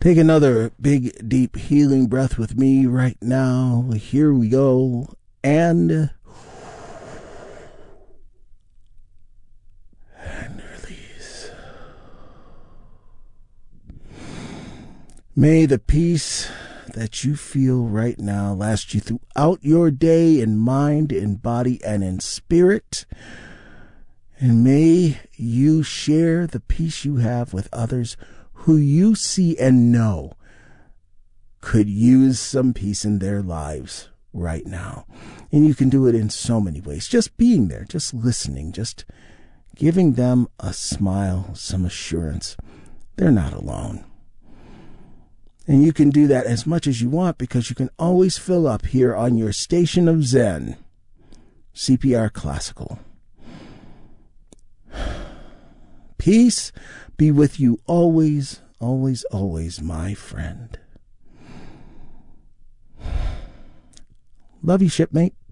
Take another big, deep, healing breath with me right now. Here we go. And release. May the peace that you feel right now last you throughout your day in mind, in body, and in spirit. And may you share the peace you have with others who you see and know could use some peace in their lives right now. And you can do it in so many ways. Just being there, just listening, just giving them a smile, some assurance. They're not alone. And you can do that as much as you want because you can always fill up here on your station of Zen, CPR Classical. Peace be with you always, always, always, my friend. Love you, shipmate.